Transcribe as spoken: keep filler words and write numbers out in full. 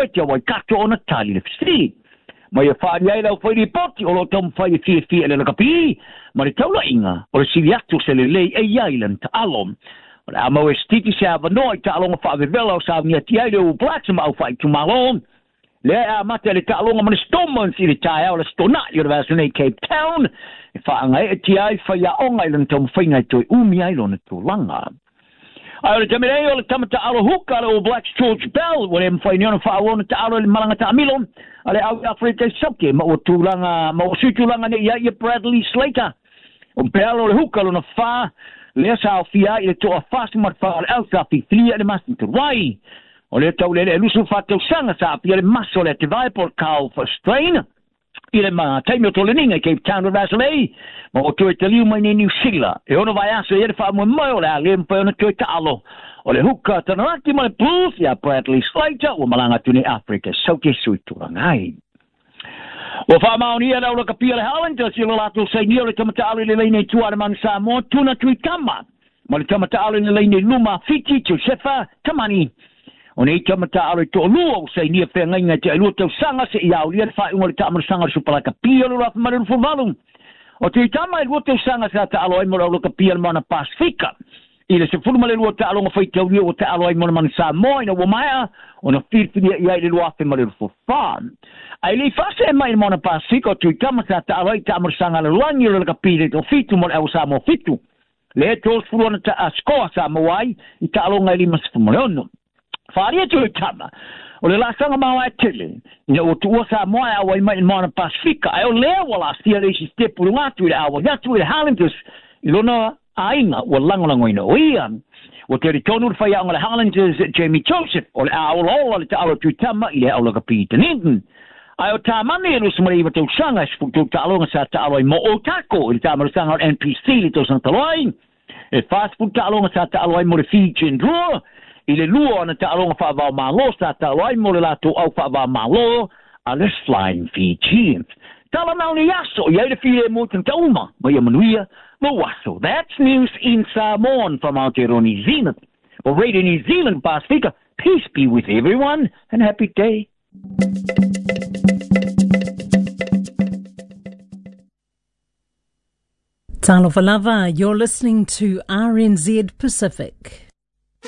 e te wai kato ona tali le fisi. Ma ia whaari ai lau whairi poti o lo tom whai e fia fia le lakapi. Ma le taula inga o le siri atu se le lei e iailan ta alom. O le amau e stiti se ava noi ta alonga whaavevela o sa avnia ti ai le u blacks ma au whai tu malon. Le a mate le ta alonga ma le stomans i le tae au le stonat i o le vasune Cape Town. E whaanga e ti ai whai a onga ilan tom whainga i toi umi ai lona tu langa. Ai le tamirei o le tamata alo huka le o Blacks George Bell o le mwhaini ona whaawona ta alo le malanga ta amilo ale au Afrika Soke ma o tūlanga ma o sutulanga ne ia Bradley Slater o pēalo le huka lona wha le sa o fia i le toa whasi mat wha le elsa fi flia le masi te wai o le tau le le lusu whatau sanga sa pia le maso le te vai por Carl Verstrain i le ma taimi o toleninga i Cape Town o Vasilei ma o tue te liu mai ni New Zealand e ono vai aso i le wha mua mai o le a le mpai ona tue ta alo o le huka tanaraki ma le Blues ia Bradley Slater o malanga tuni Africa Soke sui turangai o wha maonia na ula kapia le Highlanders i le lato sei ni o le tamata alu le leine tuare manu Samoa tuna tui kama ma le tamata alu le leine luma Fiji Josefa Tamani o nei tamata alu to lua o sei ni a whenga inga te alua tau sanga se i au lia le wha ingo le tamara sanga supala kapia le rafa maru fumalu o te tama i lua tau sanga sa ta alo ai mora ula kapia le mana Pasifika i le se fulma le lua ta alonga whai tau lia o ta alo ai mora manu Samoa ina wamaia o na whirwhiri i ai le lua whi maru fufan ai le fase mai le mana Pasifika o tui tama sa ta alo ai tamara sanga le luangi le kapia le fitu mora au Samoa fitu le tos fulona ta askoa Samoa ai i ta alonga i lima sifumaleono Faria tu tama. O le lasanga mawa e tele. Ina o tu osa moa awa i mai mana Pasifika. Ai o lea wala stia le si step uru ngatu i le awa. Ngatu i le Highlanders. I lona ainga o langolango ina o ia. O te ritonu le whaianga le Highlanders Jamie Joseph. O le awa lola le ta awa tu tama i le awa laka Peter Ninton. Ai o ta mani e lusa mara iwa tau sanga. Sifuk tau ta alonga sa ta aloi mo o tako. I le ta marasanga o N P C le tau sang taloi. E fast food ta alonga sa ta aloi mo le Fijian Draw. I le lua ana ta alonga whaavao malo sa ta aloi mo le lato au whaavao malo a le Flying Fijians. Tala mauni yaso, i aile fie mo tan tauma, ma ia manuia, ma waso. That's news in Samoan from Aotearoa, New Zealand. For Radio New Zealand, Pasifika, peace be with everyone, and happy day. Talofa lava, you're listening to R N Z Pacific.